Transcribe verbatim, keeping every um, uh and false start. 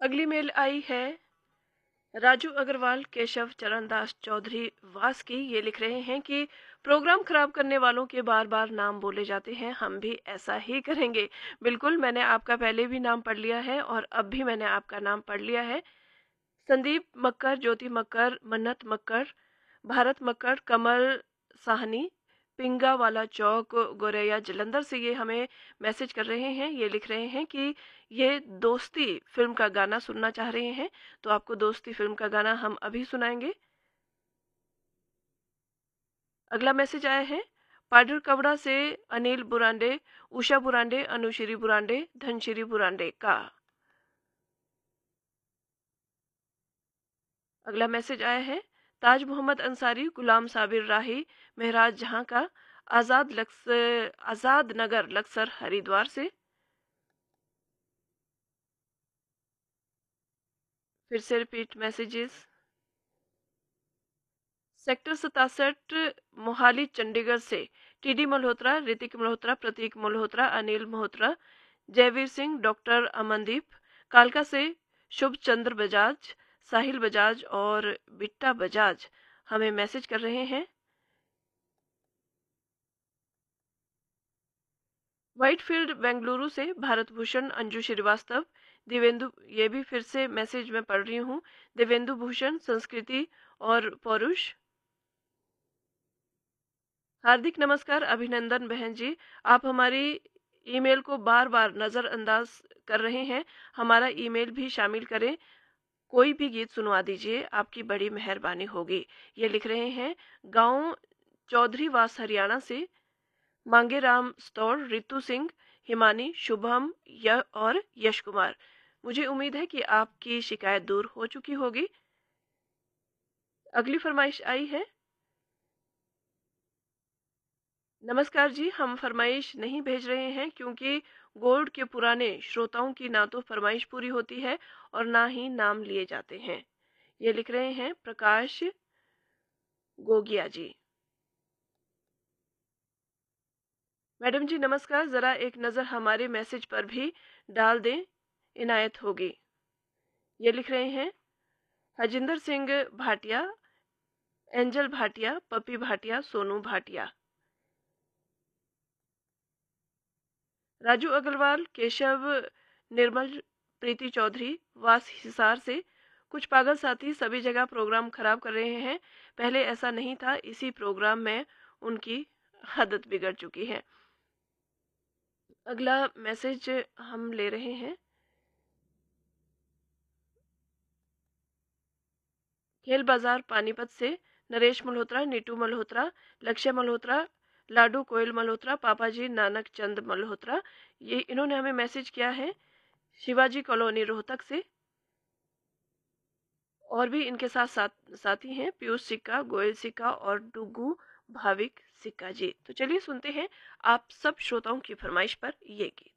अगली मेल आई है राजू अग्रवाल केशव चरणदास चौधरी वास की। ये लिख रहे हैं कि प्रोग्राम खराब करने वालों के बार बार नाम बोले जाते हैं, हम भी ऐसा ही करेंगे। बिल्कुल, मैंने आपका पहले भी नाम पढ़ लिया है और अब भी मैंने आपका नाम पढ़ लिया है। संदीप मक्कर, ज्योति मक्कर, मन्नत मक्कर, भारत मक्कर, कमल साहनी, पिंगा वाला चौक, गोरैया जलंधर से ये हमें मैसेज कर रहे हैं। ये लिख रहे हैं कि ये दोस्ती फिल्म का गाना सुनना चाह रहे हैं, तो आपको दोस्ती फिल्म का गाना हम अभी सुनाएंगे। अगला मैसेज आया है पाडर कवड़ा से अनिल बुरांडे, उषा बुरांडे, अनुश्री बुरांडे, धनश्री बुरांडे का। अगला मैसेज आया है ताज मोहम्मद अंसारी, गुलाम साबिर राही, महराज जहां का, आजाद लक्स आजाद नगर लक्सर हरिद्वार से। फिर से repeat messages. Sector सतासठ Mohali Chandigarh से टीडी मल्होत्रा, ऋतिक मल्होत्रा, प्रतीक मल्होत्रा, अनिल मल्होत्रा, जयवीर सिंह, डॉक्टर अमनदीप। कालका से शुभ चंद्र बजाज, साहिल बजाज और बिट्टा बजाज हमें मैसेज कर रहे हैं। व्हाइटफील्ड बेंगलुरु से भारत भूषण, अंजू श्रीवास्तव, दिवेंदु, ये भी फिर से मैसेज में पढ़ रही हूँ, दिवेंदु भूषण, संस्कृति और पौरुष। हार्दिक नमस्कार, अभिनंदन बहन जी, आप हमारी ईमेल को बार बार नज़रअंदाज कर रहे हैं, हमारा ईमेल भी शामिल करें, कोई भी गीत सुनवा दीजिए, आपकी बड़ी मेहरबानी होगी। ये लिख रहे हैं गांव चौधरी वास हरियाणा से मांगेराम स्टोर, रितु सिंह, हिमानी, शुभम य और यश कुमार। मुझे उम्मीद है कि आपकी शिकायत दूर हो चुकी होगी। अगली फरमाइश आई है नमस्कार जी, हम फरमाइश नहीं भेज रहे हैं क्योंकि गोल्ड के पुराने श्रोताओं की ना तो फरमाइश पूरी होती है और ना ही नाम लिए जाते हैं। ये लिख रहे हैं प्रकाश गोगिया जी। मैडम जी नमस्कार, ज़रा एक नज़र हमारे मैसेज पर भी डाल दें, इनायत होगी। ये लिख रहे हैं हजिंदर सिंह भाटिया, एंजल भाटिया, पपी भाटिया, सोनू भाटिया। राजू अग्रवाल, केशव निर्मल, प्रीति चौधरी वास हिसार से कुछ पागल साथी सभी जगह प्रोग्राम खराब कर रहे हैं, पहले ऐसा नहीं था, इसी प्रोग्राम में उनकी आदत बिगड़ चुकी है। अगला मैसेज हम ले रहे हैं खेल बाजार पानीपत से नरेश मल्होत्रा, नीटू मल्होत्रा, लक्ष्य मल्होत्रा, लाडू कोयल मल्होत्रा, पापा जी नानक चंद मल्होत्रा। ये इन्होंने हमें मैसेज किया है शिवाजी कॉलोनी रोहतक से। और भी इनके साथ, साथ साथी हैं पीयूष सिक्का, गोयल सिक्का और डुगू भाविक सिक्का जी। तो चलिए सुनते हैं आप सब श्रोताओं की फरमाइश पर ये गीत।